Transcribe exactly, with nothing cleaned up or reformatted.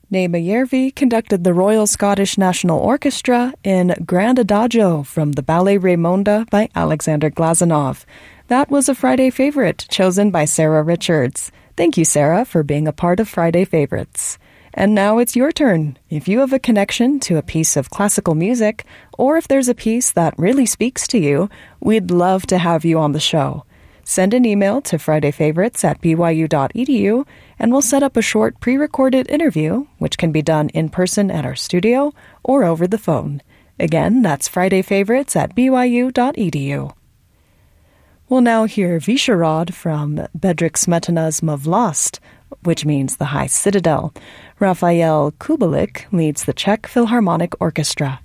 Nema Järvi conducted the Royal Scottish National Orchestra in Grand Adagio from the Ballet Raymonda by Alexander Glazunov. That was a Friday favorite chosen by Sarah Richards. Thank you, Sarah, for being a part of Friday Favorites. And now it's your turn. If you have a connection to a piece of classical music, or if there's a piece that really speaks to you, we'd love to have you on the show. Send an email to fridayfavorites at b y u dot e d u, and we'll set up a short pre-recorded interview, which can be done in person at our studio or over the phone. Again, that's fridayfavorites at b y u dot e d u. We'll now hear Vyshegrád from Bedřich Smetana's Mvlást, which means the High Citadel. Rafael Kubelik leads the Czech Philharmonic Orchestra.